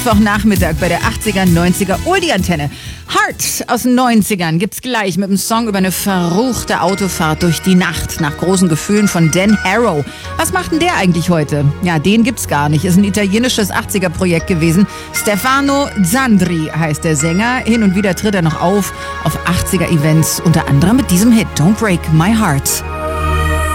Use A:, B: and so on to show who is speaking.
A: Nachmittag bei der 80er, 90er Oldie-Antenne. Heart aus den 90ern gibt's gleich mit einem Song über eine verruchte Autofahrt durch die Nacht nach großen Gefühlen von Dan Harrow. Was macht denn der eigentlich heute? Ja, den gibt's gar nicht. Ist ein italienisches 80er-Projekt gewesen. Stefano Zandri heißt der Sänger. Hin und wieder tritt er noch auf 80er-Events, unter anderem mit diesem Hit Don't Break My Heart.